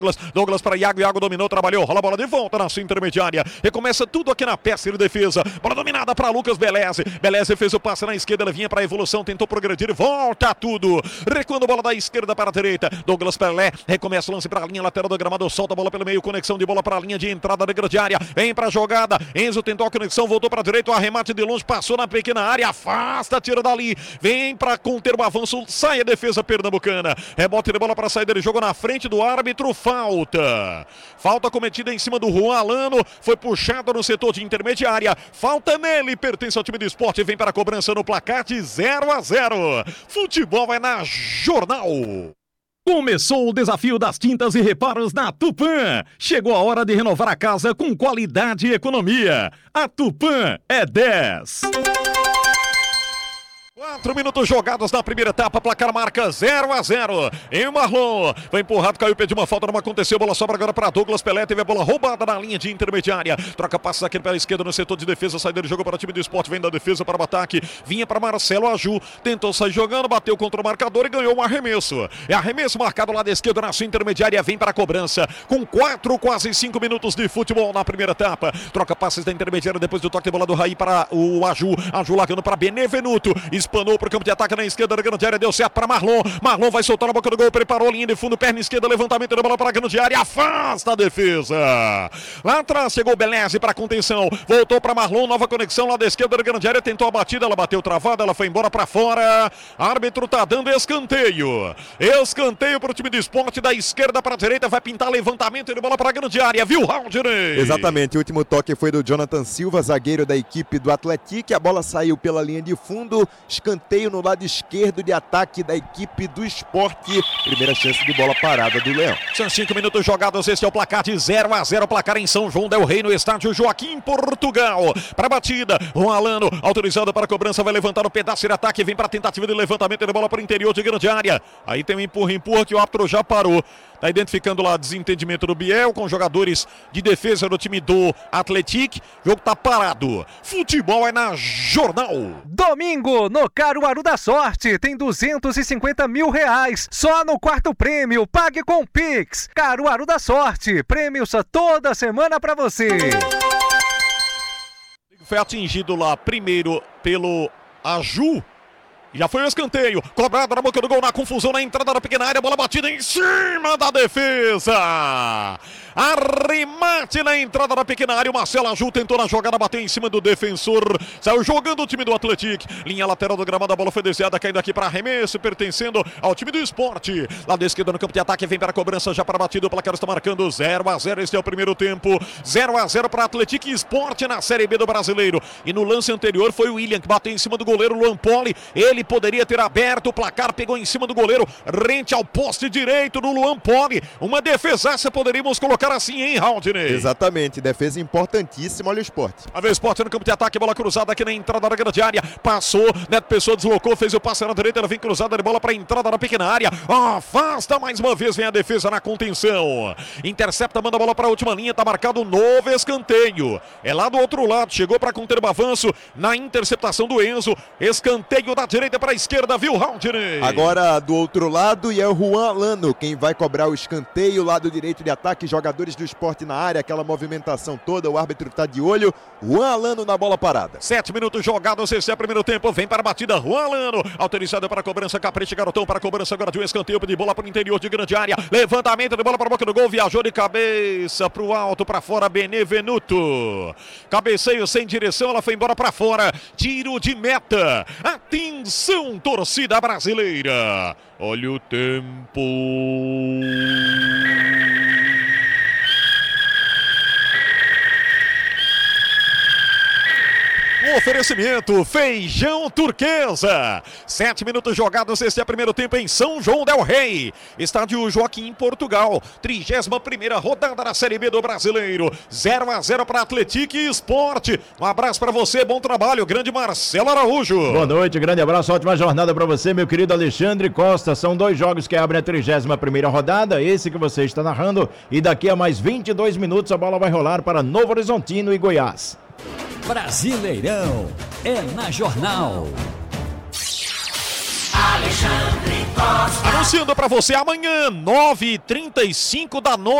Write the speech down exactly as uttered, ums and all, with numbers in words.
Douglas para Iago, Iago dominou, trabalhou, rola a bola de volta na sua intermediária, recomeça tudo aqui na peça de defesa, bola dominada para Lucas Beleze, Beleze fez o passe na esquerda, ele vinha para a evolução, tentou progredir, volta tudo, recuando a bola da esquerda para a direita, Douglas Pelé, recomeça o lance para a linha lateral do gramado, solta a bola pelo meio, conexão de bola para a linha de entrada da grande área, vem para a jogada, Enzo tentou a conexão, voltou para a direita, o arremate de longe, passou na pequena área, afasta, tira dali, vem para conter o avanço, sai a defesa pernambucana, rebote de bola para a saída de jogo na frente do árbitro, falta. Falta cometida em cima do Juan Alano. Foi puxado no setor de intermediária. Falta nele. Pertence ao time do esporte. Vem para a cobrança no placar de zero a zero. Futebol é na Jornal. Começou o desafio das tintas e reparos na Tupã. Chegou a hora de renovar a casa com qualidade e economia. A Tupã é dez. Quatro minutos jogados na primeira etapa, placar marca zero a zero. E o Marlon foi empurrado, caiu, pediu uma falta, não aconteceu, bola sobra agora para Douglas Pelé, teve a bola roubada na linha de intermediária, troca passos aqui pela esquerda no setor de defesa, saída de jogo para o time do esporte, vem da defesa para o ataque, vinha para Marcelo Aju, tentou sair jogando, bateu contra o marcador e ganhou um arremesso. É arremesso marcado lá da esquerda na sua intermediária, vem para a cobrança, com quatro, quase cinco minutos de futebol na primeira etapa, troca passes da intermediária depois do toque de bola do Raí para o Aju, Aju largando para Benevenuto, espanou para o campo de ataque na esquerda da grande área, deu certo para Marlon, Marlon vai soltar na boca do gol, preparou a linha de fundo, perna esquerda, levantamento da bola para a grande área, afasta a defesa, lá atrás chegou Beleze para contenção, voltou para Marlon, nova conexão lá da esquerda da grande área, tentou a batida, ela bateu travada, ela foi embora para fora, árbitro tá dando escanteio, escanteio para o time do esporte, da esquerda para a direita, vai pintar levantamento de bola para a grande área, viu, Raudinei? Exatamente, o último toque foi do Jonathan Silva, zagueiro da equipe do Atlético, a bola saiu pela linha de fundo, escanteio no lado esquerdo de ataque da equipe do esporte. Primeira chance de bola parada do Leão. São cinco minutos jogados, este é o placar de zero a zero, placar em São João del Rei, no estádio Joaquim, Portugal. Para a batida, Juan Alano, autorizado para a cobrança, vai levantar o pedaço de ataque, vem para a tentativa de levantamento de bola para o interior de grande área. Aí tem um empurra-empurra que o árbitro já parou. Está identificando lá desentendimento do Biel com jogadores de defesa do time do Atlético. O jogo está parado. Futebol é na Jornal. Domingo, no Caruaru da Sorte, tem duzentos e cinquenta mil reais. Só no quarto prêmio. Pague com Pix. Caruaru da Sorte. Prêmios toda semana para você. Foi atingido lá primeiro pelo Aju. Já foi o escanteio, cobrado na boca do gol, na confusão, na entrada da pequena área, bola batida em cima da defesa. Arremate na entrada da pequena área, o Marcelo Aju tentou na jogada, bateu em cima do defensor, saiu jogando o time do Atlético, linha lateral do gramado, a bola foi desviada, caindo aqui para arremesso, pertencendo ao time do esporte. Lado esquerdo no campo de ataque, vem para a cobrança, já para a batida, o placar está marcando zero a zero, este é o primeiro tempo, zero a zero para Atlético e Esporte na Série B do Brasileiro. E no lance anterior foi o William que bateu em cima do goleiro Luan Poli, ele poderia ter aberto o placar, pegou em cima do goleiro, rente ao poste direito do Luan Poli, uma defesaça, poderíamos colocar assim, hein, Raudinei? Exatamente, defesa importantíssima, olha o esporte. A vez esporte no campo de ataque, bola cruzada aqui na entrada da grande área, passou, Neto Pessoa deslocou, fez o passe na direita, ela vem cruzada de bola para a entrada da pequena área, afasta mais uma vez, vem a defesa na contenção, intercepta, manda a bola para a última linha, tá marcado um novo escanteio, é lá do outro lado, chegou para conter o avanço, na interceptação do Enzo, escanteio da direita para a esquerda, viu, Raudinei? Agora do outro lado, e é o Juan Alano quem vai cobrar o escanteio, lado direito de ataque, jogadores do esporte na área, aquela movimentação toda, o árbitro está de olho, Juan Alano na bola parada. Sete minutos jogados, esse é o primeiro tempo, vem para a batida, Juan Alano, autorizado para a cobrança, Capricha, garotão para a cobrança agora de um escanteio de bola para o interior de grande área, levantamento de bola para a boca do gol, viajou de cabeça para o alto, para fora, Benevenuto, cabeceio sem direção, ela foi embora para fora, tiro de meta, atenção torcida brasileira, olha o tempo. Um oferecimento, feijão turquesa. Sete minutos jogados, este é o primeiro tempo em São João del Rei. Estádio Joaquim, Portugal. Trigésima primeira rodada da Série B do Brasileiro. zero a zero para Atlético e Esporte. Um abraço para você, bom trabalho. Grande Marcelo Araújo. Boa noite, grande abraço, ótima jornada para você, meu querido Alexandre Costa. São dois jogos que abrem a trigésima primeira rodada, esse que você está narrando. E daqui a mais vinte e dois minutos a bola vai rolar para Novo Horizontino e Goiás. Brasileirão é na Jornal. Alexandre Costa. Anunciando para você amanhã, nove e trinta e cinco da noite.